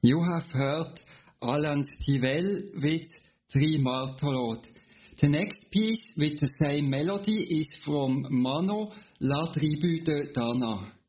You have heard Alan Stivell with Tri Martolod. The next piece with the same melody is from Mano, La Tribu de Dana.